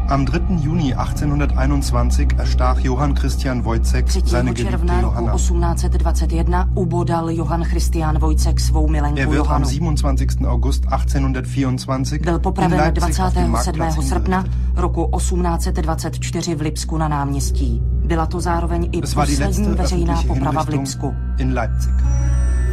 Am 3. Juni 1821 erstach Johann Christian Wojtek 3. seine geliebte června roku Johanna. 1821 ubodal Johann Christian Wojtek svou milenku Er wird am Johanu. 27. August 1824 Byl in popraven Leipzig auf dem 27. Marktplatz srpna hingerichtet. roku 1824 v Lipsku na náměstí. Byla to zároveň i Es war die letzte poslední veřejná öffentliche poprava v Hinrichtung Lipsku. in Leipzig.